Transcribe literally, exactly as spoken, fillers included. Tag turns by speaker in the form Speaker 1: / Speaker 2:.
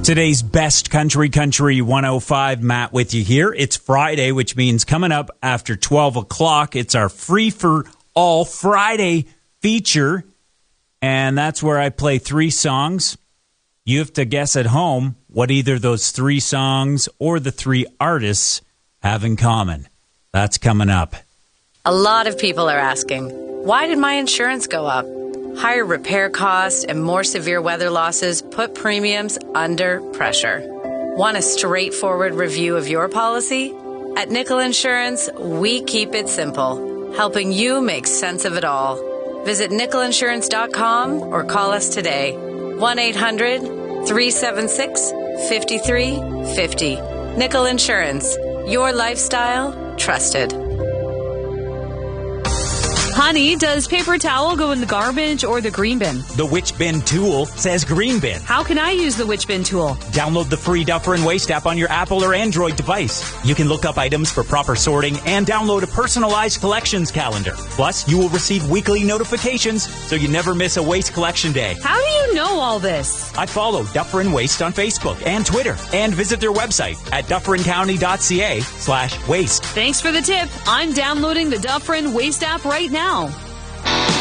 Speaker 1: Today's best country, Country one oh five, Matt with you here. It's Friday, which means coming up after twelve o'clock, it's our Free for All Friday feature. And that's where I play three songs. You have to guess at home what either those three songs or the three artists have in common. That's coming up.
Speaker 2: A lot of people are asking, why did my insurance go up? Higher repair costs and more severe weather losses put premiums under pressure. Want a straightforward review of your policy? At Nickel Insurance, we keep it simple, helping you make sense of it all. Visit nickel insurance dot com or call us today. one eight hundred three seven six five three five zero. Nickel Insurance, your lifestyle trusted.
Speaker 3: Honey, does paper towel go in the garbage or the green bin?
Speaker 4: The Which Bin tool says green bin.
Speaker 3: How can I use the Which Bin tool?
Speaker 4: Download the free Duffer and Waste app on your Apple or Android device. You can look up items for proper sorting and download a personalized collections calendar. Plus, you will receive weekly notifications so you never miss a waste collection day.
Speaker 3: How do you know all this?
Speaker 4: I follow Duffer and Waste on Facebook and Twitter and visit their website at duffer and county dot c a slash waste.
Speaker 3: Thanks for the tip. I'm downloading the Duffer and Waste app right now.